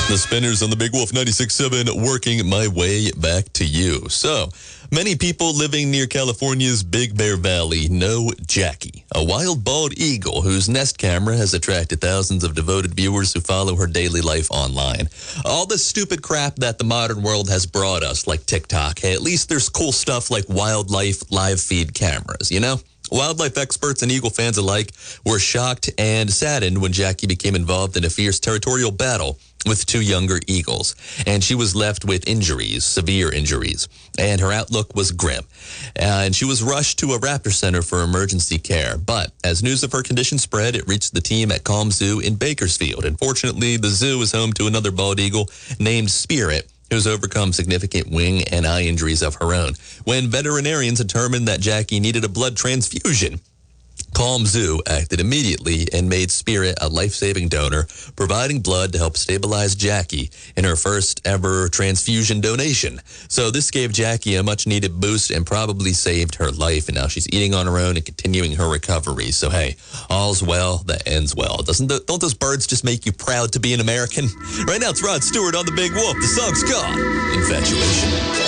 The Spinners on the Big Wolf 96.7, working my way back to you. So, many people living near California's Big Bear Valley know Jackie, a wild bald eagle whose Nest camera has attracted thousands of devoted viewers who follow her daily life online. All the stupid crap that the modern world has brought us, like TikTok, hey, at least there's cool stuff like wildlife live feed cameras, you know? Wildlife experts and eagle fans alike were shocked and saddened when Jackie became involved in a fierce territorial battle with two younger eagles, and she was left with injuries, severe injuries, and her outlook was grim. And she was rushed to a raptor center for emergency care, but as news of her condition spread, it reached the team at Calm Zoo in Bakersfield. Unfortunately, the zoo is home to another bald eagle named Spirit, who's overcome significant wing and eye injuries of her own. When veterinarians determined that Jackie needed a blood transfusion, Calm Zoo acted immediately and made Spirit a life-saving donor, providing blood to help stabilize Jackie in her first ever transfusion donation. So this gave Jackie a much-needed boost and probably saved her life, and now she's eating on her own and continuing her recovery. So hey, all's well that ends well. Don't those birds just make you proud to be an American? Right now it's Rod Stewart on the Big Wolf. The song's called Infatuation.